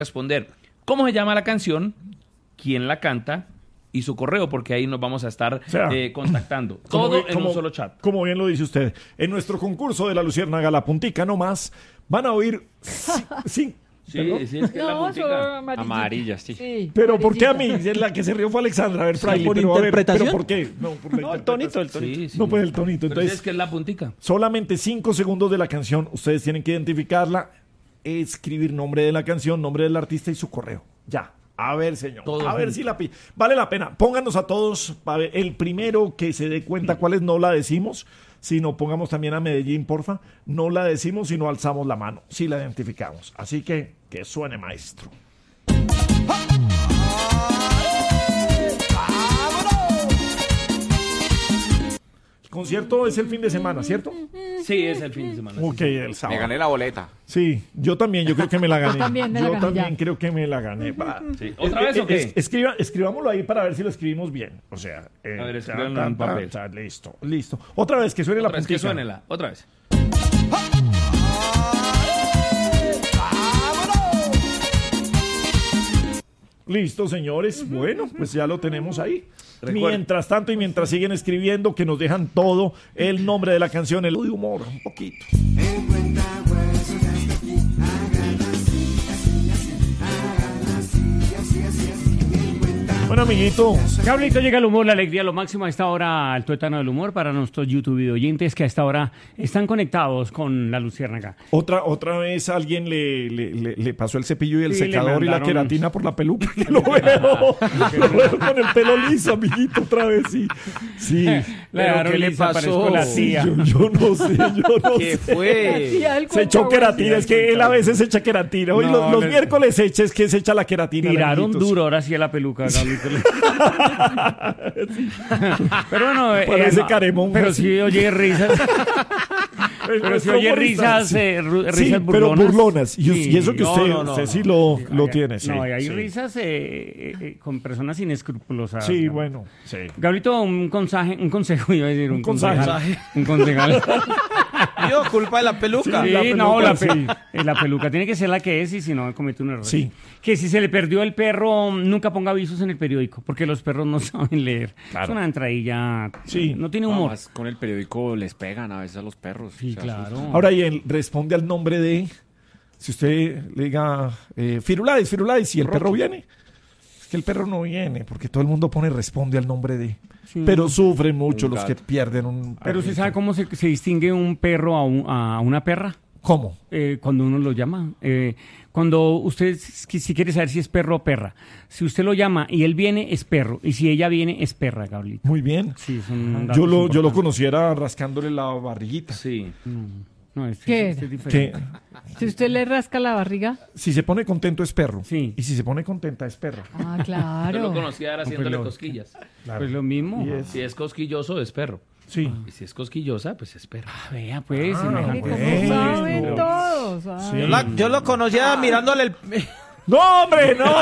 responder cómo se llama la canción, quién la canta y su correo, porque ahí nos vamos a estar contactando. Todo en un solo chat. Como bien lo dice usted, en nuestro concurso de la Luciérnaga, la puntica no más, van a oír... sí, es que la puntica. Amarillas, sí. Pero ¿por qué a mí? La que se rió fue Alexandra. A ver, Fraile, ¿por pero, interpretación? ¿pero por qué? No, por la el tonito. Sí. No, pues el tonito. Pero Entonces, es que es la puntica. solamente 5 segundos de la canción. Ustedes tienen que identificarla, escribir nombre de la canción, nombre del artista y su correo. Ya. A ver, señor. Todo a ver si vale la pena. Pónganos a todos. A ver, el primero que se dé cuenta cuáles no la decimos. Sino pongamos también a Medellín, porfa. No la decimos, sino alzamos la mano. Sí la identificamos. Así que suene, maestro. El concierto es el fin de semana, ¿cierto? Sí, es el fin de semana. Ok, el sábado. Me gané la boleta. Sí, yo también, yo creo que me la gané. Yo también creo que me la gané. Sí. ¿Otra vez o qué? Escribámoslo ahí para ver si lo escribimos bien. O sea, a ver, escríbanlo en papel. Listo. Otra vez, que suene la puntica. Que suénela, otra vez. Listo, señores. Bueno, pues ya lo tenemos ahí. Recuerda. Mientras tanto y mientras siguen escribiendo, que nos dejan todo, el nombre de la canción, el de humor, un poquito. Bueno, amiguito. Gablito, llega el humor, la alegría, lo máximo a esta hora, al tuétano del humor para nuestros YouTube oyentes que a esta hora están conectados con la Luciérnaga. Otra vez alguien le pasó el cepillo y el Sí, secador y la mandaron queratina por la peluca. Lo veo con el pelo liso, amiguito, otra vez, sí. La ¿Pero qué le lisa, parezco pasó? la Sí, tía. yo no sé. ¿Qué fue? Se echó queratina, es que él a veces echa queratina. Hoy No, los miércoles es que se echa la queratina. Tiraron amiguitos. duro ahora sí a la peluca, Gablito. Pero bueno, Parece Caremón, pero así. sí oye risas. Pero si oye risas, risas Sí, burlonas. pero burlonas. Y Sí. eso que usted sí lo tiene. Sí, No, y hay sí. risas con personas inescrupulosas. Sí, ¿no? bueno. Sí. Gablito, un consejo, iba a decir, un consejo. concejal. Un concejal. Yo, culpa de la peluca. Sí, La no, peluca, la peluca tiene que ser la que es y si no, comete un error. Sí. Que si se le perdió el perro, nunca ponga avisos en el periódico, porque los perros no saben leer. Claro. Es una entradilla, Sí. no tiene humor. Además, con el periódico les pegan a veces a los perros. Sí, Se claro. asustan. Ahora, y él responde al nombre de... Si usted le diga Firulais, y el perro viene. Es que el perro no viene, porque todo el mundo responde al nombre de... Sí. Pero sufren mucho Un los que gato. pierden un Pero perrito. ¿usted sabe cómo se distingue un perro a una perra? ¿Cómo? Cuando uno lo llama. Cuando usted, si quiere saber si es perro o perra, si usted lo llama y él viene, es perro. Y si ella viene, es perra, Gablito. Muy bien. Sí, son datos Yo lo importantes. conociera rascándole la barriguita. Sí. No, ¿Qué? es Que diferente. Si usted le rasca la barriga. si se pone contento es perro. Sí. Y si se pone contenta es perro. Ah, Yo lo claro. conocía era haciéndole pero- cosquillas. Pues lo mismo. Y es- Si es cosquilloso, es perro. Sí. Y si es cosquillosa, pues es perro. Vea, pues, Mire semejante. cómo bueno. saben todos. Ay. Yo lo conocía mirándole el... ¡No, hombre, no!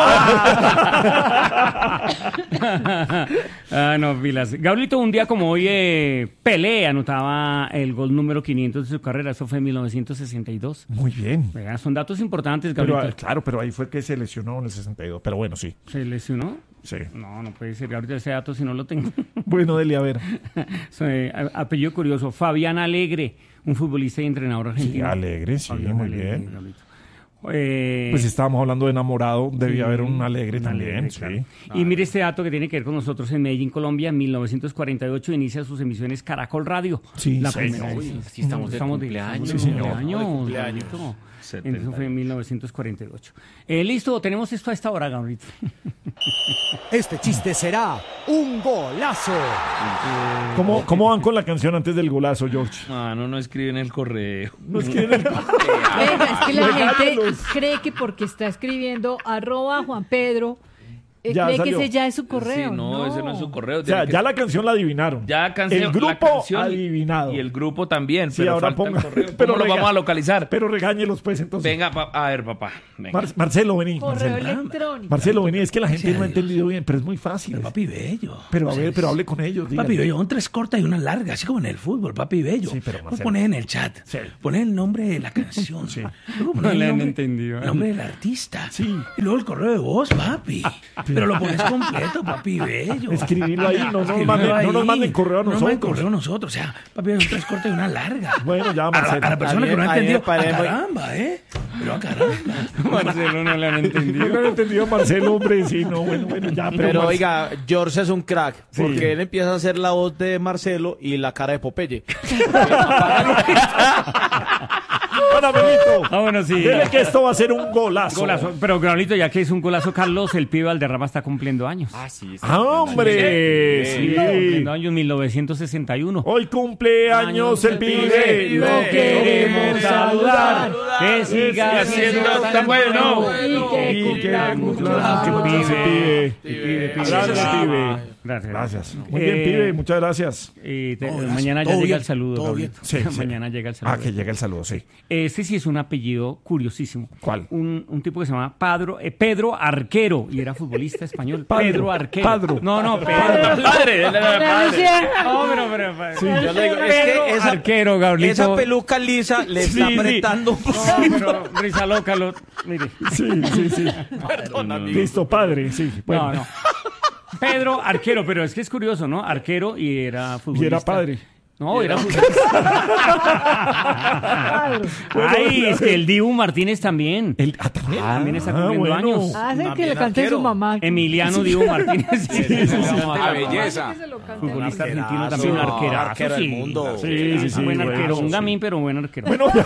No, pilas. Gablito, un día como hoy, Pelé anotaba el gol número 500 de su carrera. Eso fue en 1962. Muy bien. Vea, son datos importantes, Pero, Gablito. claro, pero ahí fue que se lesionó en el 62. Pero bueno, sí. ¿Se lesionó? Sí. No puede ser. Gablito, ese dato si no lo tengo. Bueno, Deli, a ver. Apellido curioso. Fabián Alegre, un futbolista y entrenador Sí, argentino. alegre, sí, Fabián muy Alegre, bien. Gablito. Pues estábamos hablando de enamorado, debía haber un alegre un también, alegre, sí. claro. Y mire este dato que tiene que ver con nosotros en Medellín, Colombia. En 1948 inicia sus emisiones Caracol Radio. Sí, la señor. primera vez. Uy, sí, estamos de cumpleaños. estamos Sí, de señor. cumpleaños, Gablito. Eso fue en 1948. Listo, tenemos esto a esta hora, Gablito. Este chiste será un golazo. ¿Cómo van con la canción antes del golazo, George? No escriben el correo. No escriben el... Venga, es que la gente Regálelos. cree que porque está escribiendo @Juan Pedro Ya ¿Cree que salió. ese ya es su correo? Sí, no, ese no es su correo. O sea, ya la canción la adivinaron. Ya el grupo adivinado. Y el grupo también. Sí, pero ahora falta el ponga. correo. Pero ¿Cómo lo vamos a localizar? Pero regáñelos, pues, entonces. Venga, a ver, papá. Venga. Marcelo, vení. Correo Marcelo. electrónico. Marcelo, vení. Es que la gente no ha Dios. entendido bien, pero es muy fácil. Papi Bello. Pero a ver, pero hable con ellos. Papi Bello, un 3 corta y una larga, así como en el fútbol, Papi Bello. Sí, pero Vos Marcelo. ponés en el chat, Sí. ponés el nombre de la canción. Sí. Luego No ponés le el han nombre- entendido. El nombre del artista. Sí. Y luego el correo de voz, papi. Pero lo pones completo, Papi Bello. Escribirlo ahí, no nos Escribirlo manden- ahí. no nos manden correo a No nos manden nosotros. correo a nosotros. O sea, Papi Bello, un 3 corta y una larga. Bueno, ya, A Marcelo. la persona que no ha A mí me entendido, parece muy- caramba, pero a caramba. Marcelo no le han No entendido. lo han entendido, Marcelo, hombre. Sí, no, bueno, ya. Pero Marce- oiga, George es un crack, Sí. porque él empieza a hacer la voz de Marcelo y la cara de Popeye. Bueno, amiguito. Ah, bueno, sí. Dile que esto va a ser un golazo. Golazo. Pero, Gabrielito, ya que es un golazo, Carlos, el pibe Valderrama está cumpliendo años. Sí. ¡Ah, hombre! Sí. Cumpliendo años 1961. Hoy cumpleaños el pibe. Lo queremos saludar. Que siga siendo tan bueno. Y que pibe. Gracias, pibe. Gracias. Gracias. Muy bien, pibe. Muchas gracias. Mañana ya todo llega bien, el saludo, todo Gabriel. Sí, sí. Mañana llega el saludo. Ah, que llega el saludo, sí. Este sí es un apellido curiosísimo. ¿Cuál? Un tipo que se llama Pedro Arquero y era futbolista español. Padro. Pedro Arquero. Padro. No, Pedro. Padre, No, pero Yo le digo, es Pedro que esa, Arquero, Gabrielito. esa peluca lisa le está Sí, sí. apretando. No, pero risa loca, mire. Sí. Listo, padre, sí. Bueno. No. Pedro Arquero, pero es que es curioso, ¿no? Arquero y era futbolista. Y era padre. No, era futbolista. Ay, es que el Dibu Martínez también. También está cumpliendo años. Hace que le cante a su mamá. Emiliano Dibu Martínez. A belleza. Futbolista argentino Arquerazo. también, un arquerazo. Arquero del sí. mundo. Sí. Buen bueno, arquero, un sí. gamín, pero buen arquero.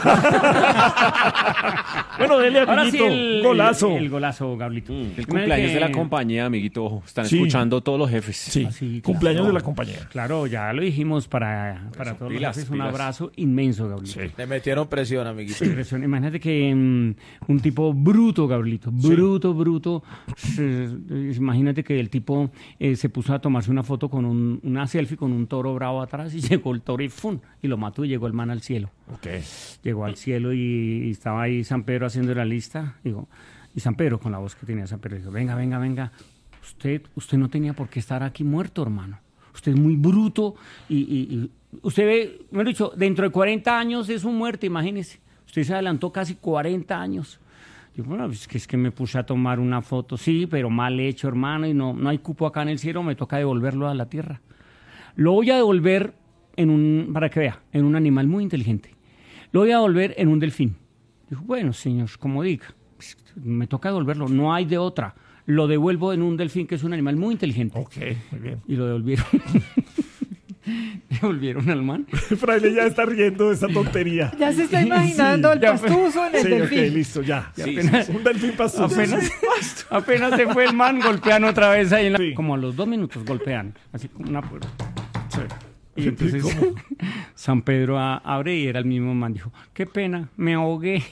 Bueno, dele, Ahora sí, amiguito. Golazo. El golazo, Gablito. El cumpleaños de la compañía, amiguito. Ojo, están Sí. escuchando todos los jefes. Sí, Sí, claro. cumpleaños de la compañía. Claro, ya lo dijimos para todos los pilas, jefes. Un pilas. abrazo inmenso, Gablito. Le metieron presión, amiguito. Impresión. Imagínate que un tipo bruto, Gabrielito, bruto. Imagínate que el tipo se puso a tomarse una foto con una selfie con un toro bravo atrás y llegó el toro y ¡fum! Y lo mató y llegó el man al cielo. Llegó al cielo y estaba ahí San Pedro haciendo la lista. Digo, y San Pedro, con la voz que tenía San Pedro, dijo, venga. Usted no tenía por qué estar aquí muerto, hermano. Usted es muy bruto y usted ve, mejor dicho, dentro de 40 años es un muerto, imagínese. Usted se adelantó casi 40 años. Yo, bueno, es que me puse a tomar una foto, sí, pero mal hecho, hermano, y no hay cupo acá en el cielo, me toca devolverlo a la tierra. Lo voy a devolver para que vea, en un animal muy inteligente. Lo voy a devolver en un delfín. Dijo, bueno, señor, como diga, me toca devolverlo, no hay de otra. Lo devuelvo en un delfín, que es un animal muy inteligente. Ok, muy bien. Y lo devolvieron. Devolvieron al man. Fraile ya está riendo de esta tontería. Ya se está imaginando el ya pastuso en el Sí, delfín. ok, listo, ya. Apenas- Un delfín pastoso. apenas se fue el man, golpean otra vez ahí. Sí. Como a los 2 minutos golpean. Así como una puerta. Sí. Y entonces San Pedro abre y era el mismo man. Dijo, qué pena, me ahogué.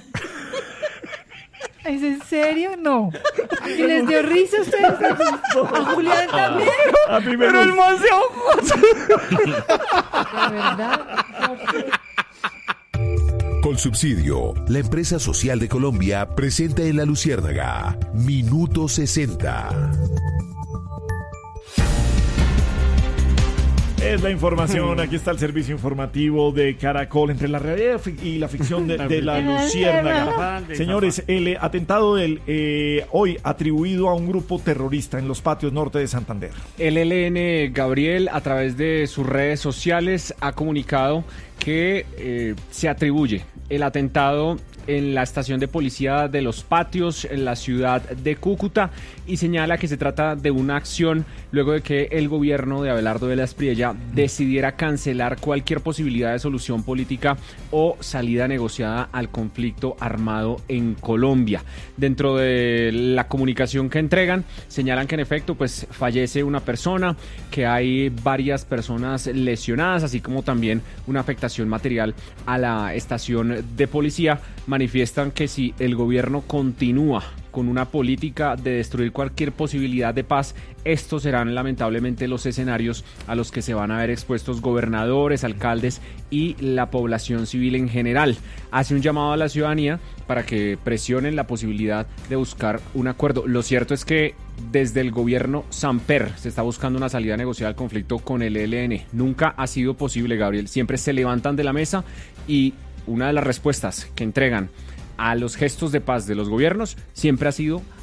¿Es en serio? No. ¿Y les dio risa a ustedes? A Julián también. A mí me Pero el gusta. man se ahogó. De verdad. Colsubsidio, la empresa social de Colombia, presenta en La Luciérnaga, Minuto 60. Es la información, aquí está el servicio informativo de Caracol entre la realidad y la ficción de la Luciérnaga. Señores, el atentado hoy atribuido a un grupo terrorista en los patios norte de Santander. El ELN, Gabriel, a través de sus redes sociales, ha comunicado que se atribuye el atentado en la estación de policía de Los Patios, en la ciudad de Cúcuta, y señala que se trata de una acción luego de que el gobierno de Abelardo de la Espriella decidiera cancelar cualquier posibilidad de solución política o salida negociada al conflicto armado en Colombia. Dentro de la comunicación que entregan, señalan que en efecto pues fallece una persona, que hay varias personas lesionadas, así como también una afectación material a la estación de policía. manifiestan que si el gobierno continúa con una política de destruir cualquier posibilidad de paz, estos serán lamentablemente los escenarios a los que se van a ver expuestos gobernadores, alcaldes y la población civil en general. Hace un llamado a la ciudadanía para que presionen la posibilidad de buscar un acuerdo. Lo cierto es que desde el gobierno Samper se está buscando una salida negociada al conflicto con el ELN. Nunca ha sido posible, Gabriel. Siempre se levantan de la mesa y una de las respuestas que entregan a los gestos de paz de los gobiernos siempre ha sido